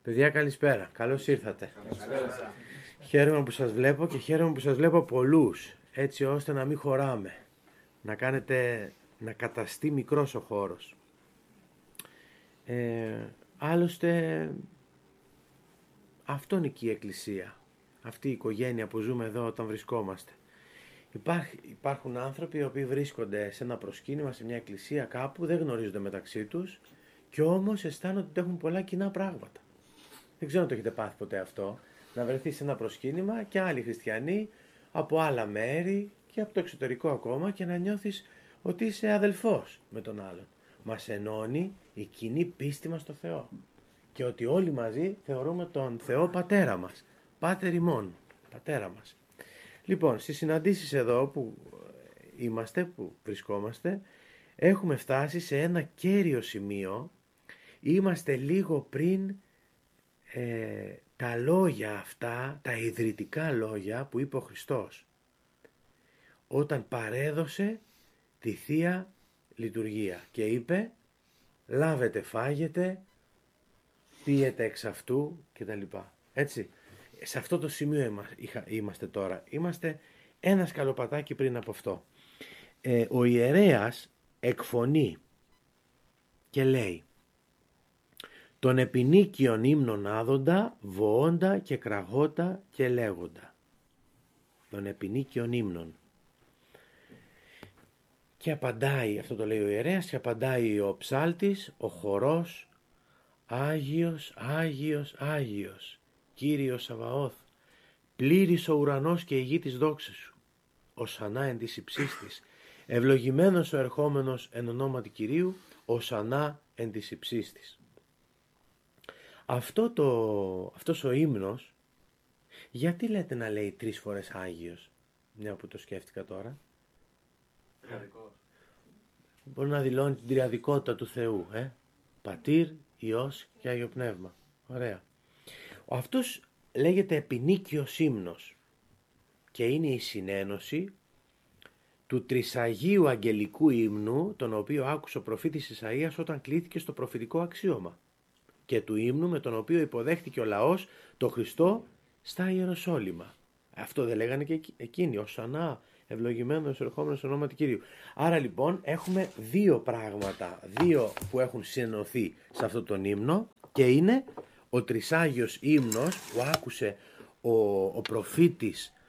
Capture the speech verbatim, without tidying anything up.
Παιδιά, καλησπέρα. Καλώς ήρθατε. Καλησπέρα. Χαίρομαι που σας βλέπω και χαίρομαι που σας βλέπω πολλούς, έτσι ώστε να μην χωράμε. Να κάνετε, να καταστεί μικρός ο χώρος. Ε, άλλωστε, αυτό είναι και η εκκλησία. Αυτή η οικογένεια που ζούμε εδώ όταν βρισκόμαστε. Υπάρχει, υπάρχουν άνθρωποι οι οποίοι βρίσκονται σε ένα προσκύνημα, σε μια εκκλησία κάπου, δεν γνωρίζονται μεταξύ τους και όμως αισθάνονται ότι έχουν πολλά κοινά πράγματα. Δεν ξέρω αν το έχετε πάθει ποτέ αυτό, να βρεθεί σε ένα προσκύνημα και άλλοι χριστιανοί από άλλα μέρη και από το εξωτερικό ακόμα και να νιώθεις ότι είσαι αδελφός με τον άλλον. Μας ενώνει η κοινή πίστη μας στο Θεό και ότι όλοι μαζί θεωρούμε τον Θεό πατέρα μας, πάτερ ημών, πατέρα μας. Λοιπόν, στις συναντήσεις εδώ που είμαστε, που βρισκόμαστε, έχουμε φτάσει σε ένα κέριο σημείο. Είμαστε λίγο πριν ε, τα λόγια αυτά, τα ιδρυτικά λόγια που είπε ο Χριστός όταν παρέδωσε τη Θεία Λειτουργία και είπε λάβετε, φάγετε, πίετε εξ αυτού κτλ. Έτσι, σε αυτό το σημείο είμαστε τώρα. Είμαστε ένα σκαλοπατάκι πριν από αυτό. Ε, ο ιερέας εκφωνεί και λέει τον επινίκιον ύμνον άδοντα, βοώντα και κραγώτα και λέγοντα. Τον επινίκιον ύμνον. Και απαντάει, αυτό το λέει ο ιερέας, και απαντάει ο ψάλτης, ο χορός, Άγιος, Άγιος, Άγιος, Κύριος Σαβαώθ, πλήρης ο ουρανός και η γη της δόξης σου, οσανά εν της υψής της, ευλογημένος ο ερχόμενος εν ονόματι Κυρίου, οσανά εν της υψής της. Αυτό το, αυτός ο ύμνος, γιατί λέτε να λέει τρεις φορές Άγιος, μια που το σκέφτηκα τώρα. Τριαδικός. Μπορεί να δηλώνει την τριαδικότητα του Θεού, ε? Πατήρ, Υιός και Άγιο Πνεύμα. Ωραία. Αυτός λέγεται επινίκιος ύμνος και είναι η συνένωση του τρισαγίου αγγελικού ύμνου, τον οποίο άκουσε ο προφήτης Ισαΐας όταν κλήθηκε στο προφητικό αξίωμα, και του ύμνου με τον οποίο υποδέχτηκε ο λαός το Χριστό στα Ιεροσόλυμα. Αυτό δεν λέγανε και εκείνοι, οσανά ευλογημένος ερχόμενος ονόματι Κυρίου. Άρα λοιπόν έχουμε δύο πράγματα, δύο που έχουν συνενωθεί σε αυτό τον ύμνο, και είναι ο τρισάγιος ύμνος που άκουσε ο, ο προφήτης